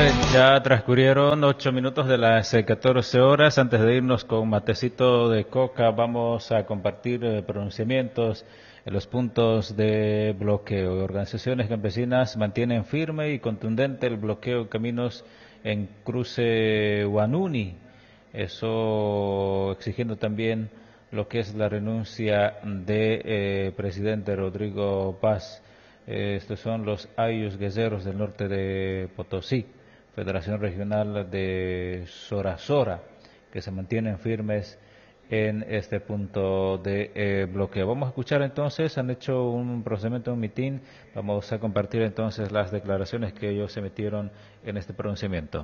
Ya transcurrieron 8 minutos de las 14 horas. Antes de irnos con matecito de coca, vamos a compartir pronunciamientos en los puntos de bloqueo. Organizaciones campesinas mantienen firme y contundente el bloqueo de caminos en cruce Huanuni. Eso exigiendo también lo que es la renuncia de presidente Rodrigo Paz. Estos son los ayllus guerreros del norte de Potosí, Federación Regional de Sorasora, que se mantienen firmes en este punto de bloqueo. Vamos a escuchar entonces, han hecho un procedimiento, un mitin, vamos a compartir entonces las declaraciones que ellos emitieron en este pronunciamiento.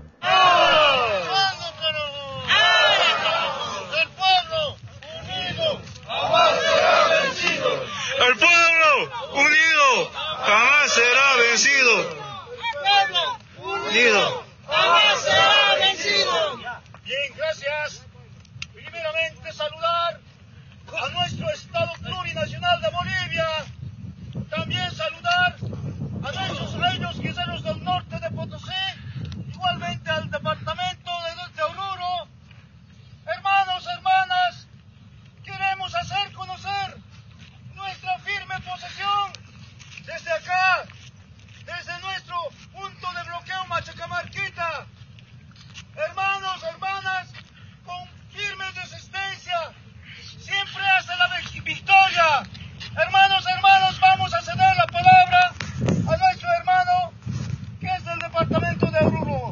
El pueblo unido jamás será vencido. Unido jamás será vencido. Bien, gracias. Primeramente saludar a nuestro Estado plurinacional de Bolivia. También saludar a nuestros ayllus guerreros del norte de Potosí. Igualmente al departamento de Oruro. Hermanos, hermanas, queremos hacer conocer nuestra firme posesión desde acá, desde nuestro punto de bloqueo Machacamarquita. Hermanos, hermanas, con firme resistencia, siempre hasta la victoria. Hermanos, hermanos, vamos a ceder la palabra a nuestro hermano que es del departamento de Oruro.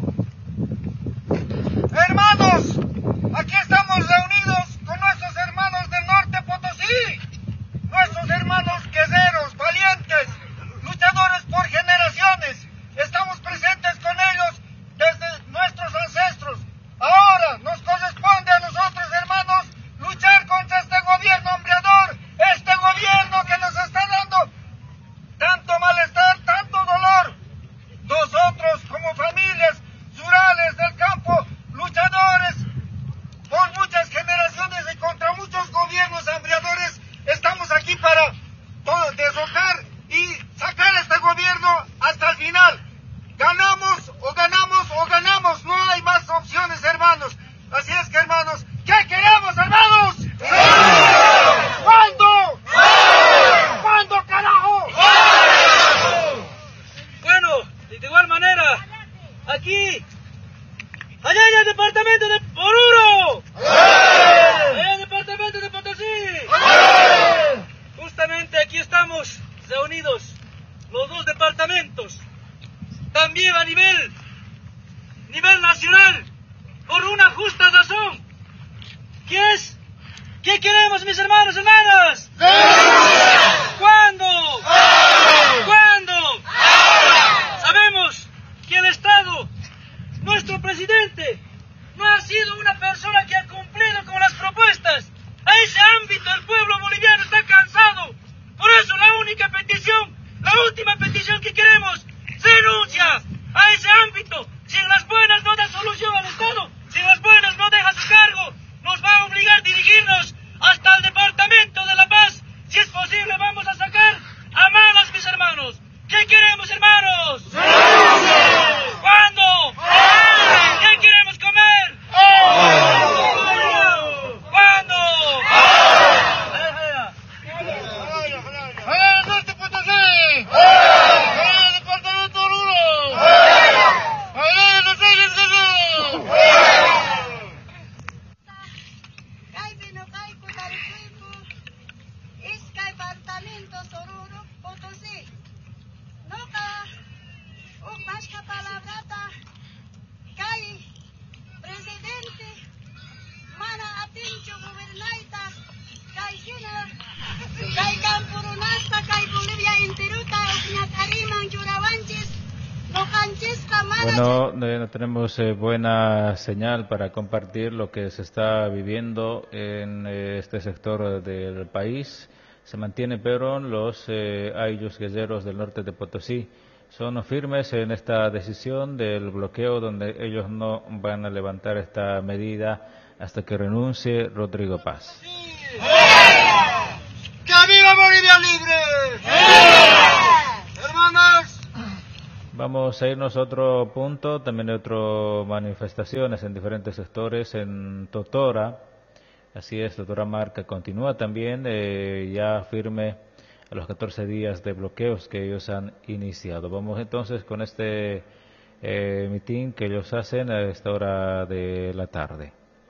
Hermanos, aquí estamos reunidos con nuestros hermanos del norte Potosí, nuestros hermanos guerreros, valientes, luchadores por generaciones. Estamos presentes con ellos desde nuestros ancestros. Ahora nos corresponde a nosotros, hermanos, luchar contra este gobierno hombreador, este gobierno que nos está dando tanto malestar, tanto dolor. Nosotros como familias rurales del campo, luchadores por muchas generaciones y contra muchos gobiernos hambriadores, estamos aquí para derrocar y sacar este gobierno hasta el final. Ganamos o ganamos o ganamos, no hay más opciones, hermanos. Así es que, hermanos, ¿qué queremos, hermanos? ¡Sí! ¿Cuándo? ¡Sí! ¿Cuándo, carajo? ¡Sí! Bueno, de igual manera, aquí, allá en el departamento de Oruro, allá en el departamento de Potosí, justamente aquí estamos reunidos los dos departamentos, también a nivel nacional, por una justa razón, que es, ¿qué queremos, mis hermanos, hermanas? ¡Sí! ¿Cuándo? ¡Sí! ¿Cuándo? ¡Sí! Sabemos que el Estado, nuestro presidente, no ha sido una persona que ha cumplido con las propuestas. A ese ámbito el pueblo boliviano está cansado. Por eso la única petición, la última petición que queremos, renuncia a ese ámbito. Si en las buenas no da solución al Estado, si en las buenas no deja su cargo, nos va a obligar a dirigirnos hasta el Departamento de La Paz. Si es posible, vamos a sacar a malas, mis hermanos. ¿Qué queremos, hermanos? ¡Sí! ¿Cuándo? ¡Sí! ¿Qué queremos comer? ¡Sí! ¿Cuándo? ¡Allá el norte Potosí! ¡Allá el departamento de Oruro! ¡Allá los ayllus guerreros! Bueno, no tenemos buena señal para compartir lo que se está viviendo en este sector del país. Se mantiene, pero los ayllus guerreros del norte de Potosí son firmes en esta decisión del bloqueo, donde ellos no van a levantar esta medida hasta que renuncie Rodrigo Paz. ¡Que viva Bolivia libre! Hermanos, Vamos a irnos a otro punto, también de otras manifestaciones en diferentes sectores en Totora. Así es, Totora Marca continúa también ya firme a los 14 días de bloqueos que ellos han iniciado. Vamos entonces con este mitin que ellos hacen a esta hora de la tarde.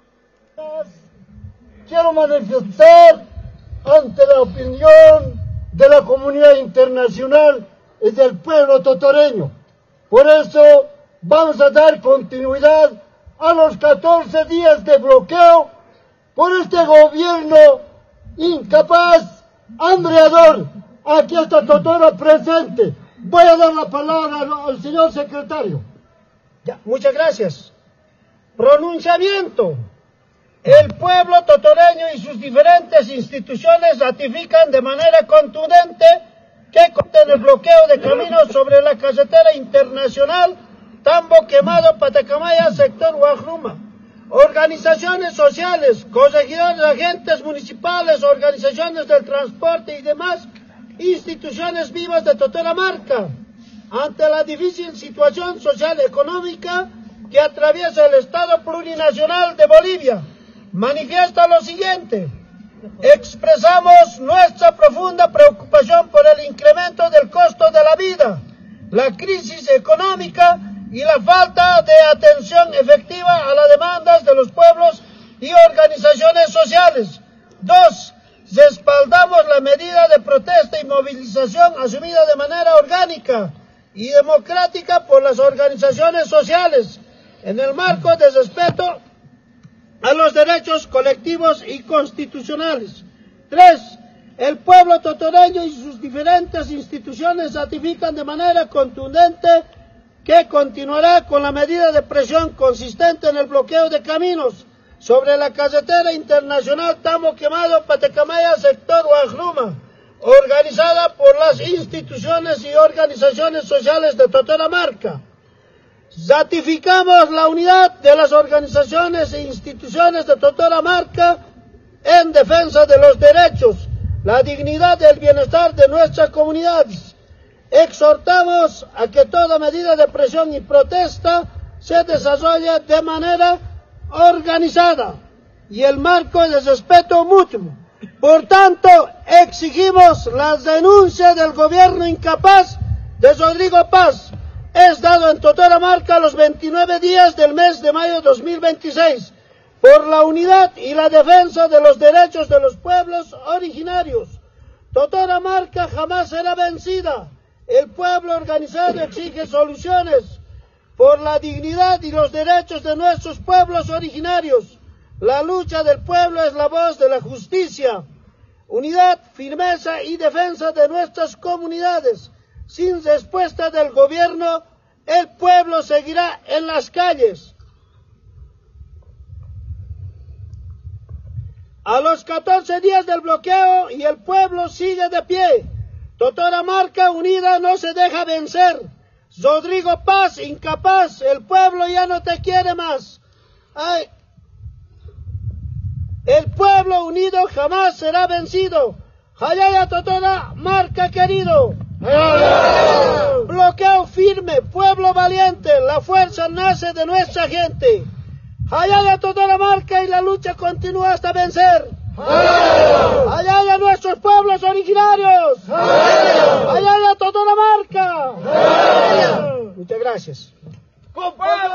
Quiero manifestar ante la opinión de la comunidad internacional y del pueblo totoreño. Por eso vamos a dar continuidad a los 14 días de bloqueo por este gobierno incapaz, hambreador. Aquí está Totora presente. Voy a dar la palabra al señor secretario. Ya, muchas gracias. Pronunciamiento. El pueblo totoreño y sus diferentes instituciones ratifican de manera contundente que con el bloqueo de caminos sobre la carretera internacional Tambo Quemado Patacamaya, sector Guajruma. Organizaciones sociales, corregidores, agentes municipales, organizaciones del transporte y demás instituciones vivas de Totora Marca, ante la difícil situación social y económica que atraviesa el Estado plurinacional de Bolivia, manifiesta lo siguiente: expresamos nuestra profunda preocupación por el incremento del costo de la vida, la crisis económica y la falta de atención efectiva a las demandas de los pueblos y organizaciones sociales. 2. Respaldamos la medida de protesta y movilización asumida de manera orgánica y democrática por las organizaciones sociales en el marco de respeto a los derechos colectivos y constitucionales. 3. El pueblo totoreño y sus diferentes instituciones ratifican de manera contundente que continuará con la medida de presión consistente en el bloqueo de caminos sobre la carretera internacional Tambo Quemado Patacamaya, sector Guajruma, organizada por las instituciones y organizaciones sociales de Totora Marca. Ratificamos la unidad de las organizaciones e instituciones de Totora Marca en defensa de los derechos, la dignidad y el bienestar de nuestras comunidades. Exhortamos a que toda medida de presión y protesta se desarrolle de manera organizada y el marco de respeto mutuo. Por tanto, exigimos la denuncia del gobierno incapaz de Rodrigo Paz, es dado en Totora Marca los 29 días del mes de mayo de 2026, por la unidad y la defensa de los derechos de los pueblos originarios. Totora Marca jamás será vencida. El pueblo organizado exige soluciones por la dignidad y los derechos de nuestros pueblos originarios. La lucha del pueblo es la voz de la justicia. Unidad, firmeza y defensa de nuestras comunidades. Sin respuesta del gobierno, el pueblo seguirá en las calles. A los 14 días del bloqueo y el pueblo sigue de pie. Totora Marca unida no se deja vencer. Rodrigo Paz, incapaz, el pueblo ya no te quiere más. Ay. El pueblo unido jamás será vencido. Hayaya Totora Marca querido. Bloqueo firme, pueblo valiente, la fuerza nace de nuestra gente. Hayaya Totora Marca y la lucha continúa hasta vencer. Hayaya nuestros pueblos originarios. Hayaya Totora Marca. Muchas gracias. ¡Con pueblo!